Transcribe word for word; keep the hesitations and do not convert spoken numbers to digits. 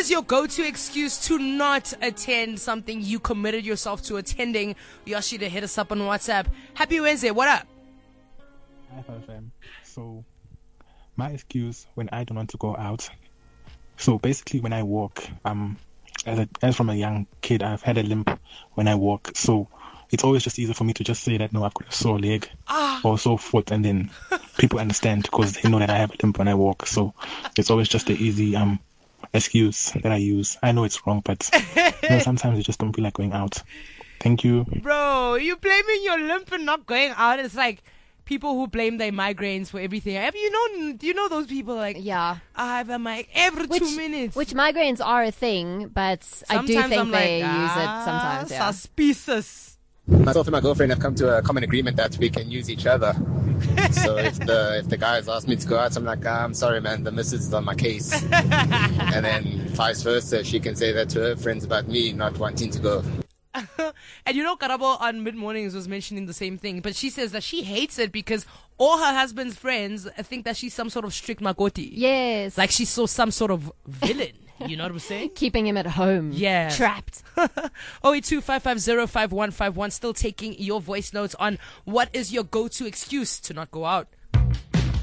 is your go-to excuse to not attend something you committed yourself to attending? We asked you to hit us up on WhatsApp. Happy Wednesday. What up? Hi, F M. So, my excuse when I don't want to go out. So basically, when I walk, um, as, a, as from a young kid, I've had a limp when I walk. So it's always just easier for me to just say that, no, I've got a sore leg ah. or sore foot, and then people understand because they know that I have a limp when I walk. So it's always just the easy um excuse that I use. I know it's wrong, but you know, sometimes you just don't feel like going out. Thank you. Bro, you blaming your limp and not going out. It's like people who blame their migraines for everything. Have you know? Do you know those people? Like, yeah, I have a mic every which, two minutes. Which migraines are a thing, but sometimes I do think I'm they like, use ah, it sometimes. Yeah. Suspicious. Myself and my girlfriend have come to a common agreement that we can use each other. So if the if the guys ask me to go out, I'm like, ah, I'm sorry, man, the missus is on my case. And then vice versa, she can say that to her friends about me not wanting to go. And you know, Karabo on Mid Mornings was mentioning the same thing, but she says that she hates it because all her husband's friends think that she's some sort of strict makoti. Yes. Like she's so some sort of villain. You know what I'm saying? Keeping him at home. Yeah. Trapped. oh eight two, five five zero, five one five one. Still taking your voice notes on what is your go-to excuse to not go out.